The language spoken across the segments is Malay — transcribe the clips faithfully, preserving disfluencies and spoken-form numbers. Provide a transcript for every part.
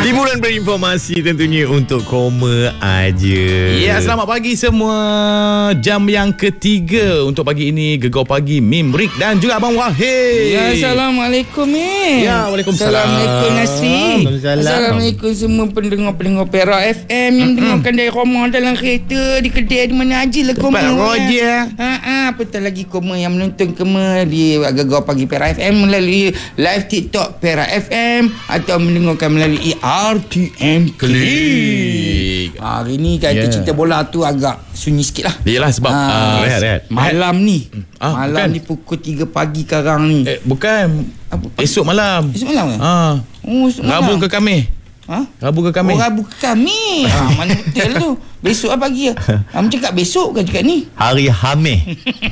Hiburan berinformasi tentunya untuk koma aja. Ya, selamat pagi semua. Jam yang ketiga untuk pagi ini, Gegar Pagi Mimrik dan juga Abang Wahid. Ya, Assalamualaikum eh. Ya, Waalaikumsalam. Assalamualaikum Nasri. Waalaikumsalam. Assalamualaikum semua pendengar-pendengar Perak F M yang dengarkan dari rumah, dalam kereta, di kedai, di mana aja lah koma. Tempat roja. Ha ah, apatah lagi koma yang menonton koma di Gegar Pagi Perak F M melalui live TikTok Perak F M atau mendengarkan melalui R T M Klik. Ha, hari ni kata Yeah. cerita bola tu agak sunyi sikit lah. Yelah sebab Ha, uh, rehat, rehat. malam ni Ah, malam bukan. ni pukul tiga pagi karang ni. eh, Bukan. Apa? Esok malam. Esok malam ke? Ha. Oh, esok malam. Rabu ke Khamis? Ha? Rabu ke Khamis? Oh, Rabu ke Khamis. Ha, mana betul tu. Besok lah pagi. Ha, macam kat besok kan cakap ni. Hari Hamil.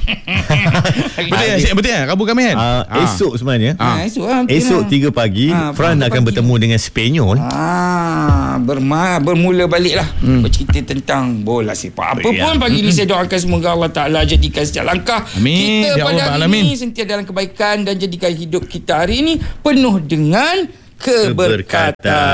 Betul ya? Betul ya? Rabu Khamis kan? Uh, Ah. esok sebenarnya. Ha, esok lah. betul Esok lah. tiga pagi, Ah, Fran tiga akan pagi. bertemu dengan Spanyol. Ah, berma, bermula balik lah hmm. bercerita tentang bola sepak. Apa Ya. pun pagi ni saya doakan semoga Allah Ta'ala jadikan setiap langkah Amin. kita Ya pada Allah, hari alamin. ini sentiasa dalam kebaikan dan jadikan hidup kita hari ini penuh dengan keberkatan.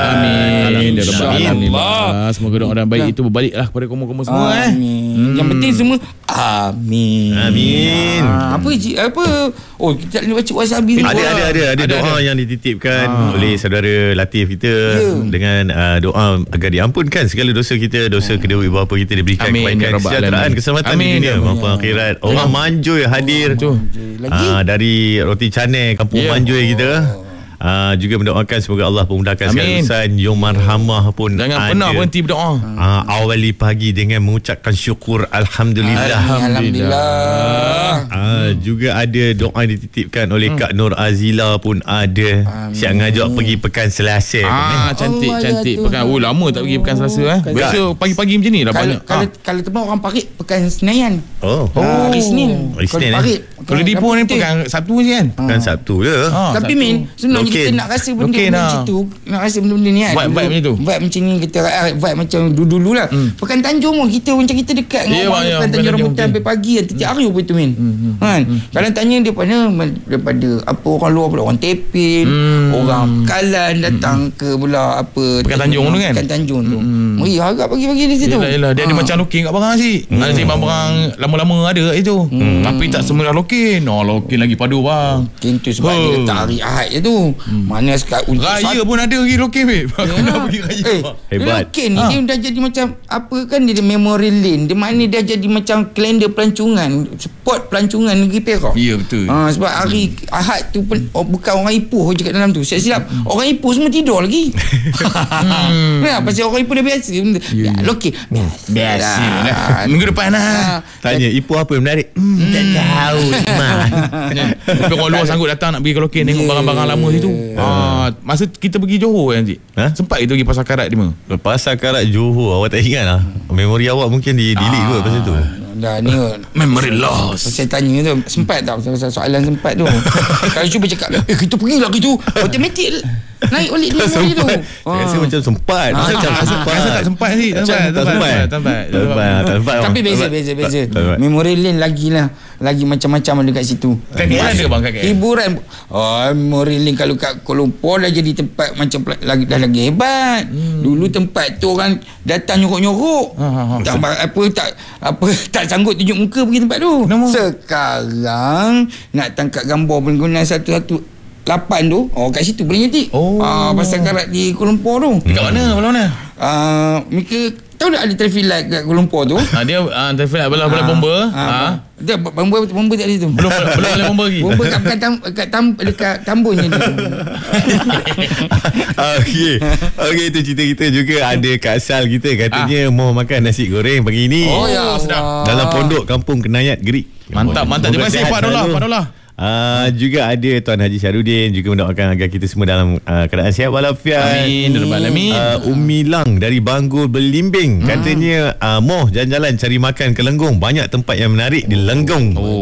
Amin. Ya Rabbal Alamin. InsyaAllah. Semoga doa dan baik itu berbaliklah kepada koma-koma semua eh. Amin. Hmm. Yang penting semua amin. Amin. Ah, apa ji apa? Oh, kita tak boleh baca wasabi Ada ada ada ada Ada, doa ada. yang dititipkan Ah. oleh saudara Latif kita Ya. dengan uh, doa agar diampunkan segala dosa kita, dosa kedua ibu bapa kita, diberikan Amin, ya kebaikan, Rabbal kesejahteraan, Alamin. keselamatan Amin, di dunia ya maupun akhirat. Orang Manjoy hadir Betul. Lagi? uh, dari Roti Canai Kampung Ya. Manjoy kita. Uh, juga mendoakan semoga Allah memudahkan segala Amin. urusan. Yom Marhamah pun Jangan ada. pernah berhenti berdoa. Uh, awali pagi dengan mengucapkan syukur Alhamdulillah. Alhamdulillah. Ah, juga ada doa yang dititipkan oleh Hmm. Kak Nur Azila pun ada. Siap ngajak pergi pekan Selasa. Ah, cantik, Allah, cantik. ya Pekan, oh, lama tak pergi pekan Selasa eh. Kalau- Biasa pagi-pagi macam ni dah Kalau banyak. kalau Ah. kalau teman orang Parit pekan Senayan. Oh, Oh, hari Senin. Hari Senin, Kalau Parit. Kalau di Ipoh ni pekan Sabtu je kan. kan Sabtu je. Ah, Tapi Sabtu. Min, sebenarnya Lokin. kita nak rasa benda-benda Lokin lah. macam tu, nak rasa benda-benda ni kan. Vibe- Dulu- vibe macam tu. Vibe macam ni kita ah, vibe macam dulu-dulu lah. Pekan Tanjung pun kita macam kita dekat dengan Ya, orang ya, Pekan Pekan Tanjung Tanjung, Rambutan okey. sampai pagi tiap hari apa itu Min. Kan? Kalau tanya dia pada daripada apa orang luar pula, orang Tepin, Hmm. orang Kalan datang ke pula apa Pekan Tanjung tu kan? Pekan Tanjung tu. Meriah agak pagi-pagi di situ. Yelah, yelah. Dia ada Ah. macam lokin kat barang nasi. Ada sembang barang lama-lama ada kat situ. Tapi tak semua lokin. Oh, lokin lagi padu bang. Mungkin tu sebab Oh. dia letak hari Ahad je tu. Mana sekat untuk Raya pun ada lagi lokin babe. Aku nak pergi raya. Eh, bang. Hebat. Hebat. Dia ni Ha. dia dah jadi macam apa kan, dia ada memory lane. Dia mana dia jadi macam kalender pelancongan, spot pelancongan negeri Perak. Ya, betul. Ha, sebab hari Ahad tu pun oh, bukan orang Ipoh je kat dalam tu. Saya silap. Orang Ipoh semua tidur lagi. Ya, pasal orang Ipoh dah biasa. Ya, okey. Biasa lah. lah. Minggu depan lah. Tanya Ipoh apa yang menarik? Hmm, tak tahu. Mak. Tapi orang luar sanggup datang nak pergi ke lokin tengok barang-barang lama situ. Ah, masa kita pergi Johor kan cik. Ha? Sempat kita pergi Pasar Karat di mana? Pasal Karat Johor, awak tak ingat lah. Memori awak mungkin di delete kot pasal tu. Dah ni Memory loss. saya tanya tu, sempat tak pasal soalan sempat tu. Kalau cuba cakap, eh kita pergi lah gitu, automatik naik balik dia memori tu. Saya rasa macam sempat. Ah, Macam ah, sempat. Rasa tak sempat sih. Tak sempat. Tak sempat. Tak sempat. Tak sempat. Tak sempat. Tapi beza Tak beza sempat. beza. Tak sempat. Memory lane lagi lah, lagi macam-macam ada kat situ. Kat K L ada bang kat K L? Hiburan. Oh, memory lane kalau kat Kuala Lumpur dah jadi tempat macam pela- lagi dah lagi hebat. Dulu tempat tu orang datang nyorok-nyorok. Ha, ha, ha. Tak apa tak apa tak sanggup tunjuk muka pergi tempat tu. Kenapa? Sekarang nak tangkap gambar penggunaan satu-satu lapan tu, oh kat situ boleh nyetik. Oh. Ah, Pasar Karat di Kuala Lumpur tu. Dekat mana? Belah mana? Ah, mereka tahu tak ada traffic light kat Kuala Lumpur tu? Ah, dia ah, telefon belah-belah bomba. Ah, Ah. Dia bomba bomba tak ada situ. Belum belum ada bomba lagi. Bomba kat bukan tam, kat tam, dekat Tambunnya tu. Okey. Okey, itu cerita kita juga. Ada Kak Sal kita katanya mau makan nasi goreng pagi ni. Oh ya sedap. Allah. Dalam pondok Kampung Kenayat Gerik. Mantap, mantap. Terima kasih Pak Dolah, Pak Dolah. Uh, juga ada Tuan Haji Syarudin juga mendoakan agar kita semua dalam uh, keadaan sihat walafiat. Amin. Ya Rabbal Alamin. Uh, Umi Lang dari Banggul Belimbing katanya uh, moh jalan-jalan cari makan ke Lenggong, banyak tempat yang menarik di Lenggong. Oh.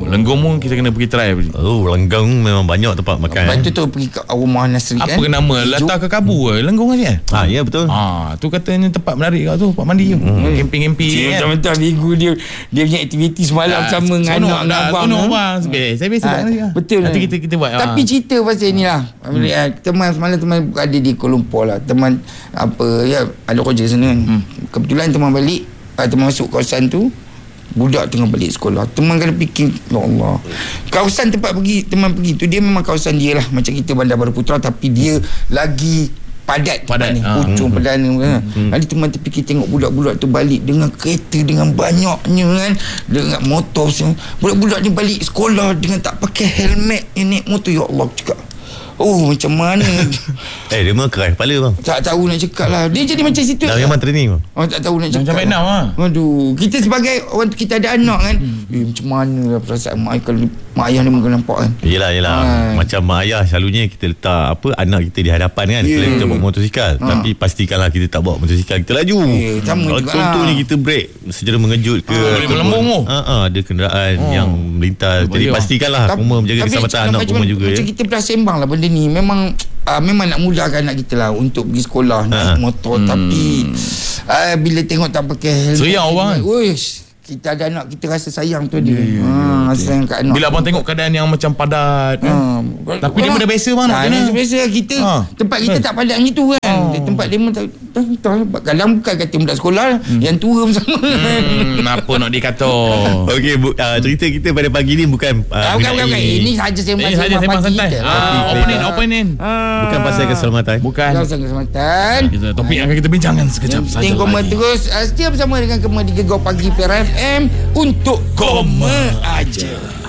Lenggong pun kita kena pergi try. Oh, Lenggong memang banyak tempat makan. Lepas eh. tu tu pergi ke rumah Nasri kan. Apa nama? Latar ke Kabu ke? Lenggong kan? Ah, ya betul. Ah, tu katanya tempat menarik kat tu, tempat mandi tu. Hmm. Camping-camping Cik, kan. betul-betul minggu dia dia punya aktiviti semalam sama dengan Seronok anak dah, abang. seronok eh. bang. Biasa saya biasa Ah, buat nanti. betul. Nanti kita kita buat. Tapi ah. cerita pasal ni lah. Hmm. Teman semalam teman ada di Kuala Lumpur lah. Teman apa ya ada kerja sana kan. Hmm. Kebetulan teman balik, teman masuk kawasan tu. Budak tengah balik sekolah. Teman kena fikir, ya Allah. Kawasan tempat pergi teman pergi tu dia memang kawasan dia lah. Macam kita Bandar Baru Putra, tapi dia lagi padat, Padat, ni. ha. Pucung perdana kan. Hmm. Nanti teman terfikir tengok budak-budak tu balik dengan kereta dengan banyaknya kan, dengan motor semua. Budak-budak ni balik sekolah dengan tak pakai helmet, ni naik motor. Ya Allah, cakap, oh macam mana. Eh, dia memang keras kepala bang. Tak tahu nak cakap lah. Dia jadi macam situ. Dah memang training bang. Oh, tak tahu nak cakap. Macam Vietnam lah. Aduh, kita sebagai orang kita ada anak kan. Hmm. Eh, macam mana lah perasaan mak ayah kalau mak ayah ni mungkin nampak kan. Yelah, yelah. Hai. Macam mak ayah selalunya kita letak apa anak kita di hadapan kan. Yeah. Kalau kita bawa motosikal. Ha. Tapi pastikanlah kita tak bawa motosikal, kita laju. Yeah, sama Kalau jugalah. contohnya kita break secara mengejut ke. Boleh ataupun- melambung tu. Ha, ha, ada kenderaan Oh. yang melintas. Jadi Bahaya. pastikanlah Kuma menjaga keselamatan anak Kuma juga macam ya. kita pernah sembang lah benda ni. Memang uh, memang nak mudahkan anak kita lah untuk pergi sekolah, naik Ha. motor. Tapi uh, bila tengok tak pakai helmet, Seriau orang kan? Uish, kita ada anak, kita rasa sayang tu dia. Ha, sayang kat anak. Bila abang tengok keadaan yang macam padat kan. Ha. Tapi dia pun dah biasa bang nak Ha, kena. biasa, biasa kita Ha. tempat kita Eh. tak padat macam tu kan. Ha. Di tempat dia pun tak tak tak- kadang bukan kata budak sekolah, yang tua pun sama. Hmm, apa nak dikata? Okey, bu, uh, cerita kita pada pagi ni bukan uh, Ah, bukan, bukan, bukan. Ini saja sembang Ini saja sembang santai. Ah, opening, opening. bukan pasal keselamatan. Bukan. Kawasan Keselamatan. Kita topik yang akan kita bincangkan sekejap saja. Ting Koma lagi. terus uh, setia bersama dengan Koma di Gegar Pagi Pera F M untuk Koma aja.